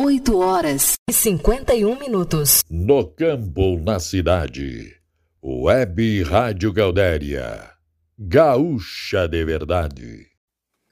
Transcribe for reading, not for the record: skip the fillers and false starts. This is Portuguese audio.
8h51. No campo ou na cidade, Web Rádio Gaudéria, gaúcha de verdade.